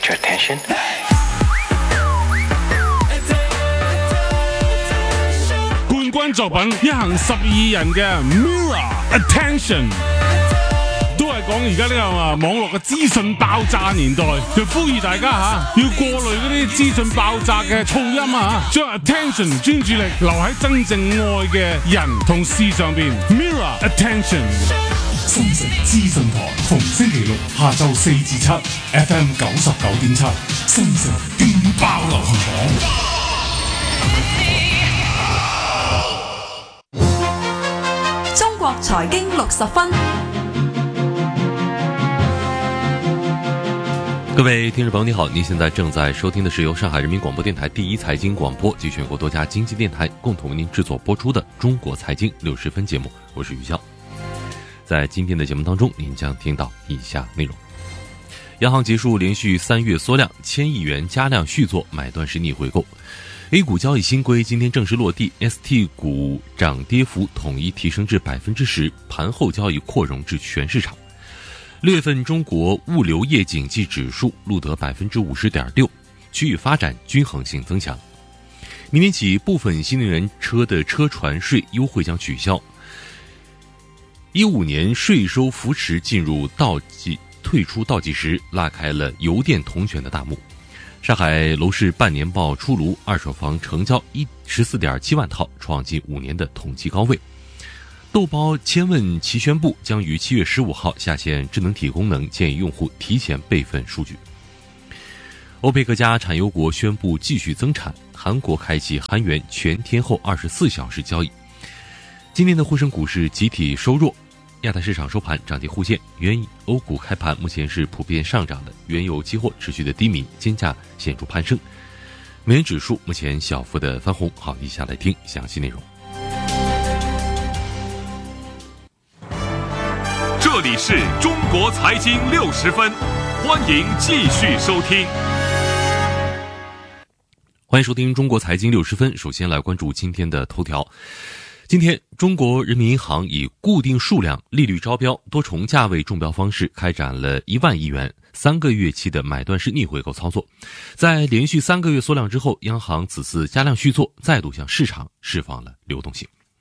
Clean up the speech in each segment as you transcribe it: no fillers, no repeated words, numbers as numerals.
your attention? 冠軍作品一行12人嘅 Mirror Attention， 都係講而家呢個網絡嘅資訊爆炸年代，就呼籲大家要過濾嗰啲資訊爆炸嘅噪音將 attention 專注力留喺真正愛嘅人同事上邊。Mirror Attention， 新城資訊台逢星期六下晝4至7 FM 99.7，新城勁爆流行榜。 中國財經60分。 各位听众朋友你好，您现在正在收听的是由上海人民广播电台第一财经广播及全国多家经济电台共同为您制作播出的中国财经60分节目，我是于潇。在今天的节目当中，您将听到以下内容：央行结束连续3月缩量，1000亿元加量续作买断式逆回购。A 股交易新规今天正式落地 ，ST 股涨跌幅统一提升至10%，盘后交易扩容至全市场。6月份中国物流业景气指数录得 50.6%， 区域发展均衡性增强。明年起，部分新能源车的车船税优惠将取消。15年税收扶持进入退出倒计时，拉开了油电同权的大幕。上海楼市半年报出炉，二手房成交14.7万套，创近5年的同期高位。豆包千问齐宣布将于7月15号下线智能体功能，建议用户提前备份数据。欧佩克加产油国宣布继续增产，韩国开启韩元全天候24小时交易。今天的沪深股市集体收弱，亚太市场收盘涨跌互现，欧股开盘目前是普遍上涨的，原油期货持续的低迷，金价显著攀升。美元指数目前小幅的翻红。好，以下来听详细内容。 这里是中国财经60分，欢迎继续收听。 欢迎收听中国财经60分，首先来关注今天的头条。今天，中国人民银行以固定数量、利率招标、多重价位中标方式开展了1万亿元3个月期的买断式逆回购操作。在连续3个月缩量之后，央行此次加量续作，再度向市场释放了流动性。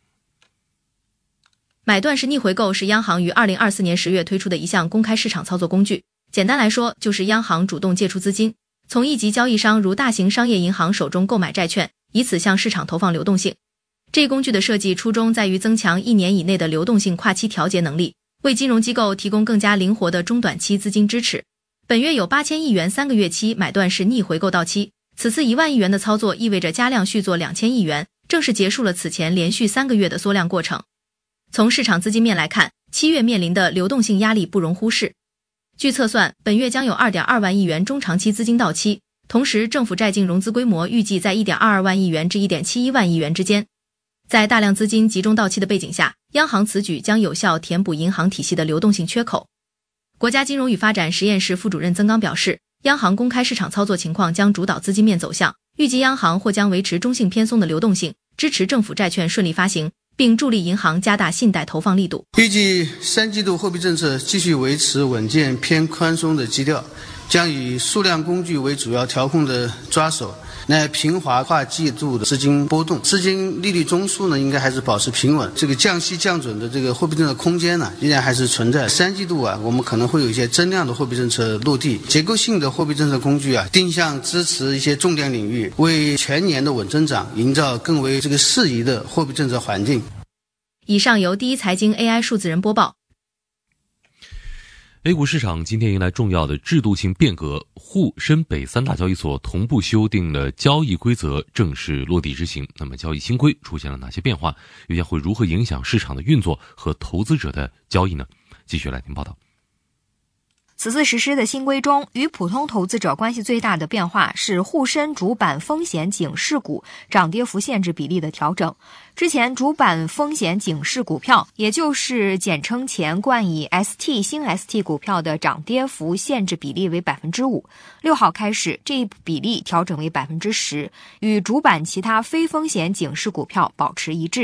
买断式逆回购是央行于2024年10月推出的一项公开市场操作工具。简单来说，就是央行主动借出资金，从一级交易商如大型商业银行手中购买债券，以此向市场投放流动性。这一工具的设计初衷在于增强1年以内的流动性跨期调节能力，为金融机构提供更加灵活的中短期资金支持。本月有8000亿元3个月期买断式逆回购到期，此次1万亿元的操作意味着加量续作2000亿元，正式结束了此前连续3个月的缩量过程。从市场资金面来看，7月面临的流动性压力不容忽视。据测算，本月将有 2.2 万亿元中长期资金到期，同时政府债净融资规模预计在 1.22 万亿元至 1.71 万亿元之间。在大量资金集中到期的背景下，央行此举将有效填补银行体系的流动性缺口。国家金融与发展实验室副主任曾刚表示，央行公开市场操作情况将主导资金面走向，预计央行或将维持中性偏松的流动性，支持政府债券顺利发行，并助力银行加大信贷投放力度。 预计3季度货币政策继续维持稳健偏宽松的基调，将以数量工具为主要调控的抓手，来平滑跨季度的资金波动，资金利率中枢呢应该还是保持平稳，这个降息降准的这个货币政策空间呢依然还是存在。3季度我们可能会有一些增量的货币政策落地，结构性的货币政策工具定向支持一些重点领域，为全年的稳增长营造更为这个适宜的货币政策环境。 以上由第一财经 AI 数字人播报。 A 股市场今天迎来重要的制度性变革，沪深北3大交易所同步修订了交易规则，正式落地执行。那么交易新规出现了哪些变化，又将会如何影响市场的运作和投资者的交易呢？继续来听报道。 此次实施的新规中，与普通投资者关系最大的变化是沪深主板风险警示股涨跌幅限制比例的调整。之前主板风险警示股票，也就是简称前冠以 ST 新 ST 股票的涨跌幅限制比例为 5%， 6号开始这一比例调整为 10%， 与主板其他非风险警示股票保持一致。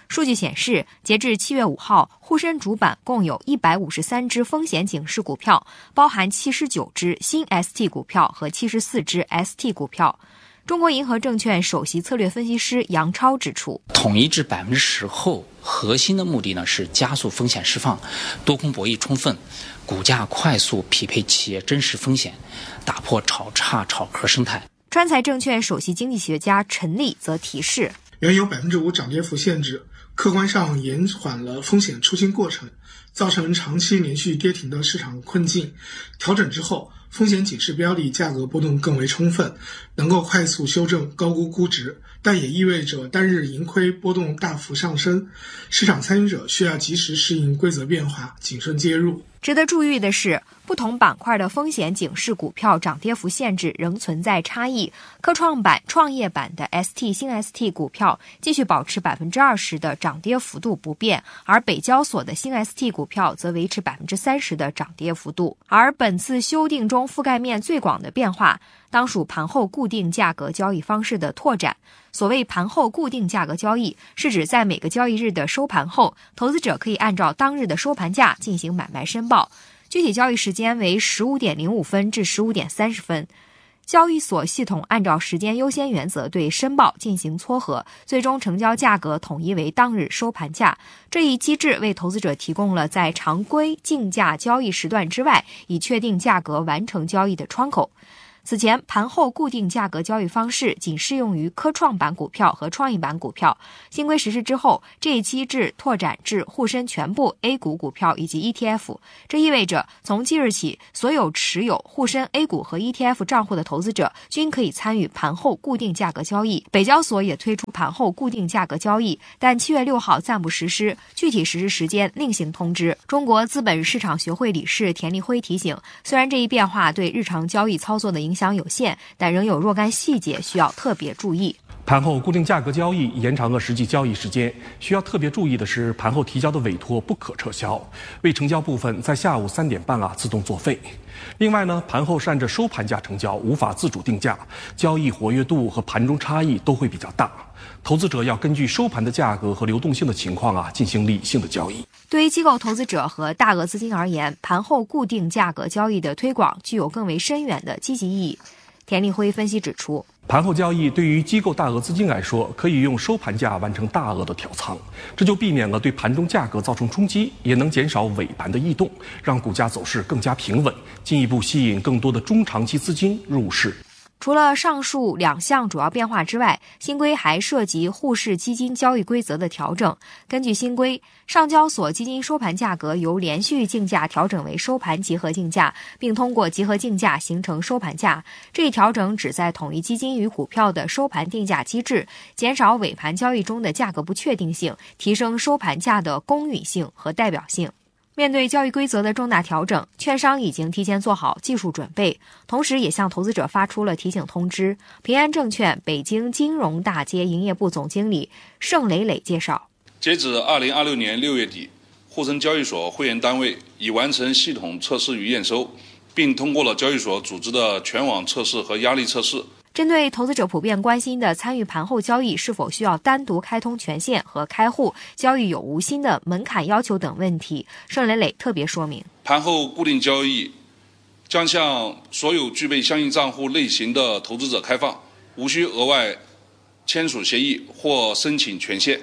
数据显示，截至7月5号，沪深主板共有153只风险警示股票，包含79只新 ST 股票和74只 ST 股票。中国银河证券首席策略分析师杨超指出， 统一至10%后，核心的目的呢是加速风险释放，多空博弈充分，股价快速匹配企业真实风险，打破炒差炒壳生态。 川财证券首席经济学家陈立则提示， 原有5%涨跌幅限制，客观上延缓了风险出清过程，造成长期连续跌停的市场困境。调整之后，风险警示标的价格波动更为充分，能够快速修正高估值，但也意味着单日盈亏波动大幅上升，市场参与者需要及时适应规则变化，谨慎介入。 值得注意的是，不同板块的风险警示股票涨跌幅限制仍存在差异。科创板、创业板的 ST 新 ST 股票继续保持20%的涨跌幅度不变，而北交所的新 ST 股票则维持30%的涨跌幅度。而本次修订中覆盖面最广的变化，当属盘后固定价格交易方式的拓展。所谓盘后固定价格交易，是指在每个交易日的收盘后，投资者可以按照当日的收盘价进行买卖申报，具体交易时间为15点05分至15点30分。交易所系统按照时间优先原则对申报进行撮合，最终成交价格统一为当日收盘价。这一机制为投资者提供了在常规竞价交易时段之外，以确定价格完成交易的窗口。此前，盘后固定价格交易方式仅适用于科创板股票和创业板股票。新规实施之后，这一机制拓展至沪深全部 A 股股票以及 ETF。这意味着，从即日起，所有持有沪深 A 股和 ETF 账户的投资者均可以参与盘后固定价格交易。北交所也推出盘后固定价格交易，但7月6号暂不实施，具体实施时间另行通知。中国资本市场学会理事田立辉提醒，虽然这一变化对日常交易操作的影响有限，但仍有若干细节需要特别注意。 盘后固定价格交易延长了实际交易时间，需要特别注意的是，盘后提交的委托不可撤销，未成交部分在下午3点半自动作废。另外呢，盘后是按照收盘价成交，无法自主定价，交易活跃度和盘中差异都会比较大。投资者要根据收盘的价格和流动性的情况进行理性的交易。 对于机构投资者和大额资金而言，盘后固定价格交易的推广具有更为深远的积极意义。田立辉分析指出， 盘后交易对于机构大额资金来说，可以用收盘价完成大额的调仓，这就避免了对盘中价格造成冲击，也能减少尾盘的异动，让股价走势更加平稳，进一步吸引更多的中长期资金入市。 除了上述2项主要变化之外，新规还涉及沪市基金交易规则的调整。根据新规，上交所基金收盘价格由连续竞价调整为收盘集合竞价，并通过集合竞价形成收盘价。这一调整旨在统一基金与股票的收盘定价机制，减少尾盘交易中的价格不确定性，提升收盘价的公允性和代表性。面对交易规则的重大调整，券商已经提前做好技术准备，同时也向投资者发出了提醒通知。平安证券北京金融大街营业部总经理盛磊磊介绍， 截止2026年6月底，沪深交易所会员单位已完成系统测试与验收，并通过了交易所组织的全网测试和压力测试。 针对投资者普遍关心的参与盘后交易是否需要单独开通权限和开户、交易有无新的门槛要求等问题，盛磊磊特别说明， 盘后固定交易将向所有具备相应账户类型的投资者开放，无需额外签署协议或申请权限。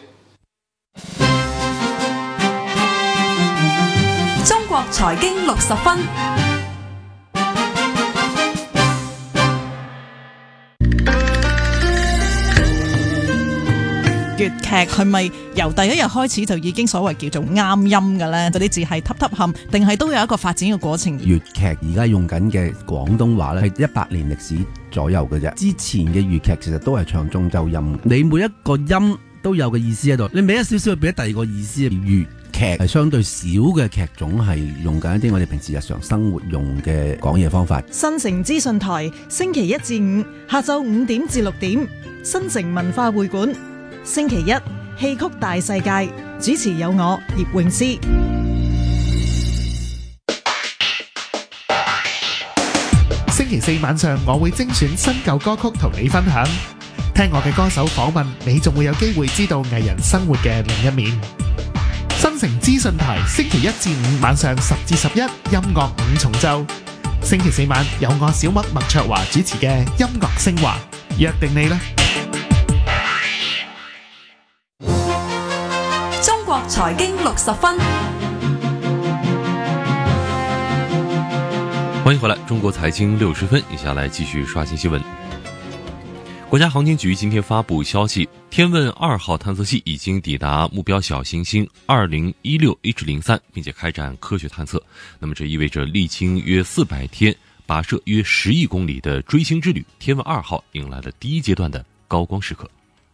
中國財經60分。 粵劇係咪由第一日開始就已經所謂叫做啱音嘅呢？嗰啲字係揼揼冚，定係都有一個發展嘅過程？ 粵劇而家用緊嘅廣東話咧，係100年歷史左右嘅啫。之前嘅粵劇其實都係唱中州音，你每一個音都有個意思喺度，你俾一少少俾第二個意思。粵劇係相對少嘅劇種係用緊一啲我哋平時日常生活用嘅講嘢方法。 新城資訊台星期1至5下晝5點至6點，新城文化會館。星期1戲曲大世界，主持有我葉詠詩。 星期4晚上我會精選新舊歌曲同你分享。 聽我嘅歌手訪問，你仲會有機會知道藝人生活嘅另一面。新城資訊台星期一至五晚上10至11音樂五重奏，星期四晚有我小麥麥卓華主持嘅音樂升華，約定你啦！ 中國財經60分， 歡迎回來，中國財經60分，接下來繼續刷新新聞。國家航天局今天發布消息，天問2號探測器已經抵達目標小行星 2016H03， 並且開展科學探測。那麼這意味着歷經約400天，跋涉約10億公里的追星之旅，天問2號迎來了第一階段的高光時刻。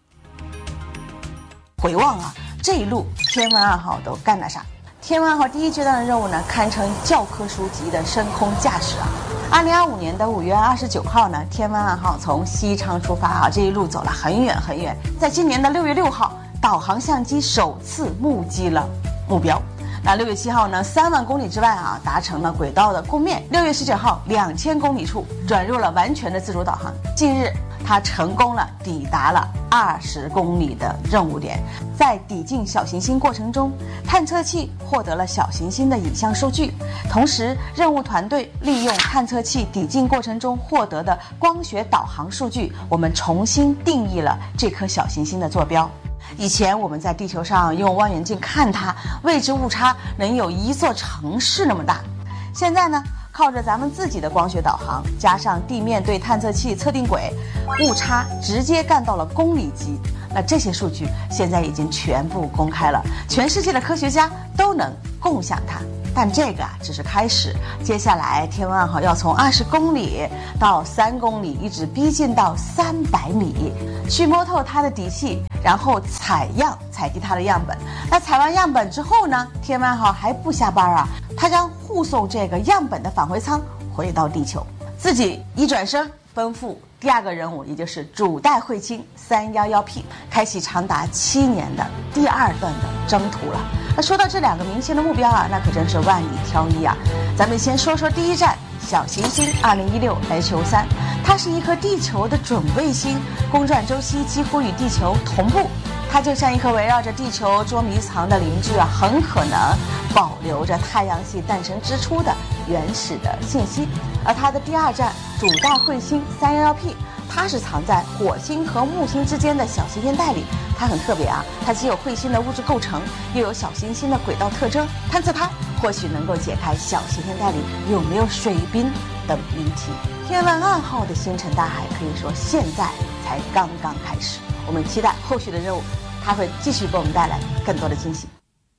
回望啊，這一路天問2號都幹了啥？天問2號第一階段的任務呢，堪稱教科書級的深空駕駛啊。2025年的5月29號呢，天問2號從西昌出發啊，這一路走了很遠很遠。在今年的6月6號，導航相機首次目擊了目標。那6月7號呢，3萬公里之外啊，達成了軌道的共面。6月19號，2000公里處轉入了完全的自主導航。近日，它成功了抵達了20公里的任務點。在抵近小行星過程中，探測器獲得了小行星的影像數據，同時任務團隊利用探測器抵近過程中獲得的光學導航數據，我們重新定義了這顆小行星的坐標。以前我們在地球上用望遠鏡看它，位置誤差能有一座城市那麼大。現在呢，靠着咱們自己的光學導航，加上地面對探測器測定軌，誤差直接幹到了公里級。那這些數據現在已經全部公開了，全世界的科學家都能共享它。但這個只是開始，接下來天問2號要從20公里到3公里，一直逼近到300米，去摸透它的底氣，然後採集它的樣本。那採完樣本之後呢，天問2號還不下班啊，它將護送這個樣本的返回艙回到地球，自己一轉身奔赴第二個任務，也就是主帶彗星311P， 開啟長達7年的第二段的征途了。那說到這兩個明顯的目標啊，那可真是萬里挑一啊。咱們先說說第一站小行星 2016H03， 它是一顆地球的準衛星，公轉週期幾乎與地球同步。它就像一顆圍繞着地球捉迷藏的鄰居啊，很可能保留着太陽系誕生之初的原始的信息。而它的第二站主帶彗星311P， 它是藏在火星和木星之間的小行星帶裡。它很特別啊，它既有彗星的物質構成，又有小行星的軌道特徵。探測它或許能夠解開小行星帶裡有沒有水冰的謎題。天問2號的星辰大海可以說現在才剛剛開始，我們期待後續的任務，它會繼續給我們帶來更多的驚喜。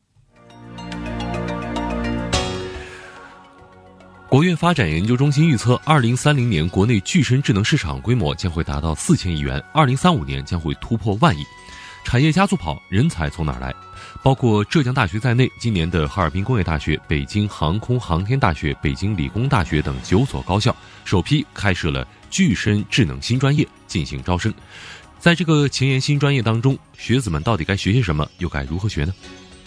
國院發展研究中心預測，2030年國內具身智能市場規模將會達到4000億元，2035年將會突破萬億。產業加速跑，人才從哪兒來？包括浙江大學在內，今年的哈爾濱工業大學、北京航空航天大學、北京理工大學等9所高校首批開設了具身智能新專業進行招生。在這個前沿新專業當中，學子們到底該學些什麼，又該如何學呢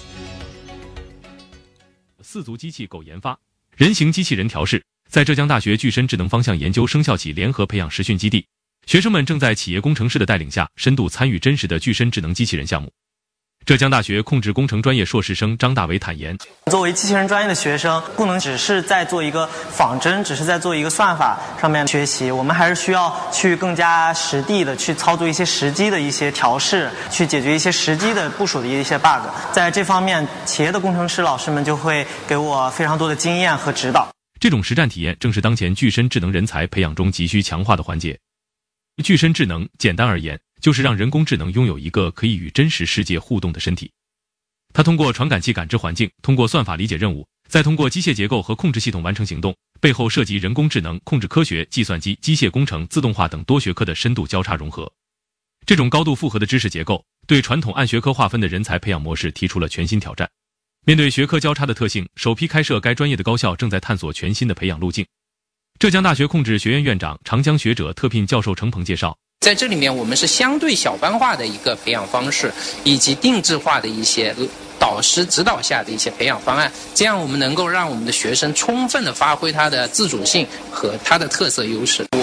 ？4足機器狗研發，人形機器人調試，在浙江大學具身智能方向研究生校企聯合培養實訓基地，學生們正在企業工程師的帶領下，深度參與真實的具身智能機器人項目。浙江大學控制工程專業碩士生張大為坦言， 作為機器人專業的學生，不能只是在做一個仿真，只是在做一個算法上面學習，我們還是需要去更加實地的去操作一些實際的一些調試，去解決一些實際的部署的一些 bug。在這方面，企業的工程師老師們就會給我非常多的經驗和指導。 這種實戰體驗正是當前具身智能人才培養中急需強化的環節。具身智能簡單而言，就是讓人工智能擁有一個可以與真實世界互動的身體。它通過傳感器感知環境，通過算法理解任務，再通過機械結構和控制系統完成行動，背後涉及人工智能、控制科學、計算機、機械工程、自動化等多學科的深度交叉融合。這種高度複合的知識結構，對傳統按學科劃分的人才培養模式提出了全新挑戰。面對學科交叉的特性，首批開設該專業的高校正在探索全新的培養路徑。浙江大學控制學院院長、長江學者特聘教授程鵬介紹， 在這裡面我們是相對小班化的一個培養方式，以及定制化的一些導師指導下的一些培養方案，這樣我們能夠讓我們的學生充分的發揮他的自主性和他的特色優勢。我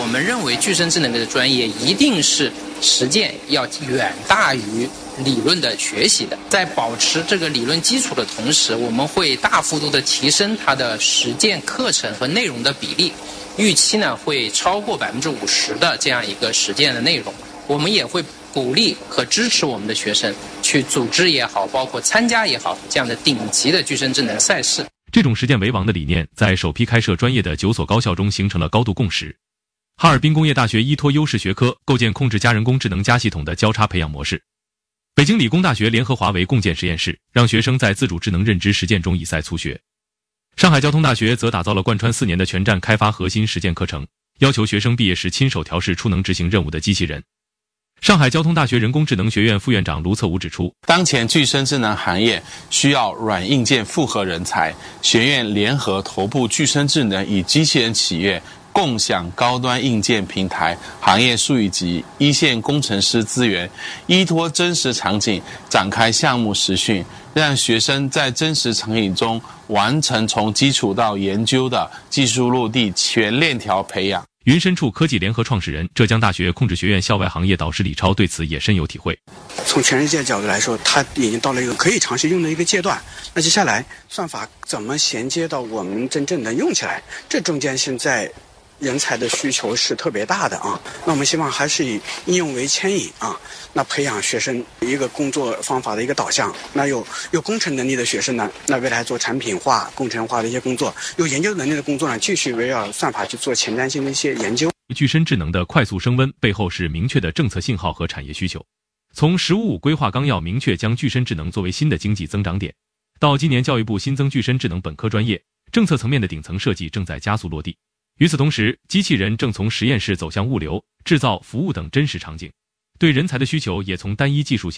们认为具身智能的专业一定是实践要远大于理论的学习的，在保持这个理论基础的同时，我们会大幅度的提升它的实践课程和内容的比例，预期呢会超过50%的这样一个实践的内容。我们也会鼓励和支持我们的学生去组织也好，包括参加也好，这样的顶级的具身智能赛事。 这种实践为王的理念，在首批开设专业的9所高校中形成了高度共识。哈尔滨工业大学依托优势学科，构建控制加人工智能加系统的交叉培养模式。北京理工大学联合华为共建实验室，让学生在自主智能认知实践中以赛促学。上海交通大学则打造了贯穿4年的全站开发核心实践课程，要求学生毕业时亲手调试出能执行任务的机器人。上海交通大学人工智能学院副院长卢策武指出， 当前具身智能行业需要软硬件复合人才，学院联合头部具身智能与机器人企业，共享高端硬件平台、行业数据集、一线工程师资源，依托真实场景展开项目实训，让学生在真实场景中完成从基础到研究的技术落地全链条培养。 云深处科技联合创始人、浙江大学控制学院校外行业导师李超对此也深有体会。 从全世界角度来说，它已经到了一个可以尝试用的一个阶段。那接下来算法怎么衔接到我们真正能用起来？这中间现在人才的需求是特别大的啊。那我们希望还是以应用为牵引啊，那培养学生一个工作方法的一个导向。那有工程能力的学生呢，那未来做产品化、工程化的一些工作；有研究能力的工作呢，继续围绕算法去做前瞻性的一些研究。 具身智能的快速升温背后是明确的政策信号和产业需求。从“15+5”规划纲要明确将具身智能作为新的经济增长点，到今年教育部新增具身智能本科专业，政策层面的顶层设计正在加速落地。与此同时，机器人正从实验室走向物流、制造、服务等真实场景，对人才的需求也从单一技术性